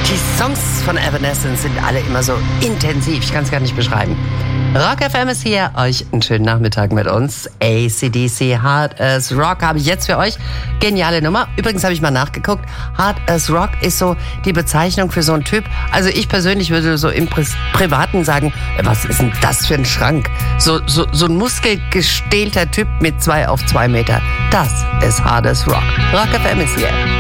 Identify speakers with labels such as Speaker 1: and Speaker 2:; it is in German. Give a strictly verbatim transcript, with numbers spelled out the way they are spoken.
Speaker 1: Die Songs von Evanescence sind alle immer so intensiv, ich kann es gar nicht beschreiben. Rock F M ist hier, euch einen schönen Nachmittag mit uns. A C D C Hard as Rock habe ich jetzt für euch. Geniale Nummer. Übrigens habe ich mal nachgeguckt, Hard as Rock ist so die Bezeichnung für so einen Typ. Also ich persönlich würde so im Pri- Privaten sagen, was ist denn das für ein Schrank? So, so, so ein muskelgestählter Typ mit zwei auf zwei Meter. Das ist Hard as Rock. Rock F M ist hier.